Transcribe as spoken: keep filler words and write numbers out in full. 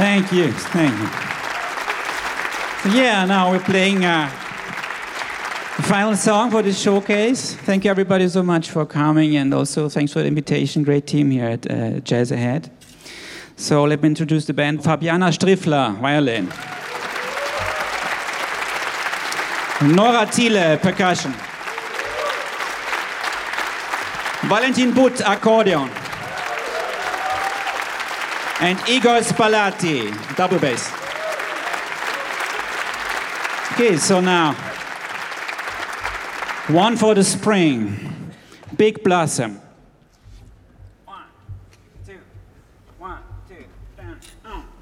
Thank you, thank you. So yeah, now we're playing uh, the final song for this showcase. Thank you everybody so much for coming, and also thanks for the invitation. Great team here at uh, Jazz Ahead. So let me introduce the band. Fabiana Striffler, violin. Nora Thiele, percussion. Valentin Butt, accordion. And Igor Spalati, double bass. Okay, so now, One for the Spring, Big Blossom.